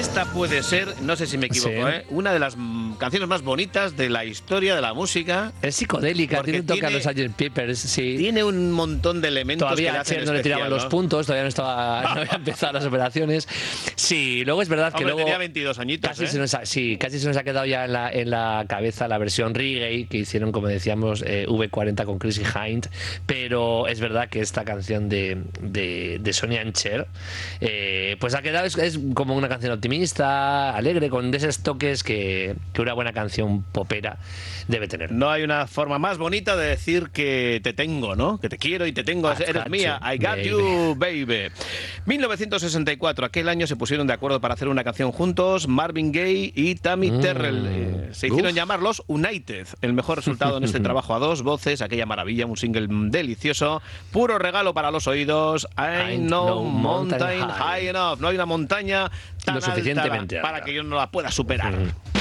Esta puede ser, no sé si me equivoco, Sí. una de las canciones más bonitas de la historia de la música. Es psicodélica, Porque tiene un toque a tiene- los Sgt. Peppers, sí. Tiene un montón de elementos que Todavía le a hacen Cher no le especial, tiraban ¿no? los puntos, todavía no había empezado las operaciones. Sí, luego es verdad que Hombre, luego tenía 22 añitos, casi, ¿eh? casi se nos ha quedado ya en la cabeza la versión reggae que hicieron, como decíamos, V40 con Chrissy Hynde, pero es verdad que esta canción de Sonny and Cher pues ha quedado, es como una canción optimista, alegre, con de esos toques que una buena canción popera debe tener. No hay una forma más bonita de decir que te tengo, ¿no? Que te quiero y te tengo, I've eres got mía. you, I got baby. you, baby. 1964, aquel año se pusieron de acuerdo para hacer una canción juntos, Marvin Gaye y Tammy Terrell. Se hicieron llamar los United. El mejor resultado en este trabajo a dos voces, aquella maravilla, un single delicioso, puro regalo para los oídos. Ain't no mountain high enough. No hay una montaña tan Lo suficientemente alta para alta. que yo no la pueda superar.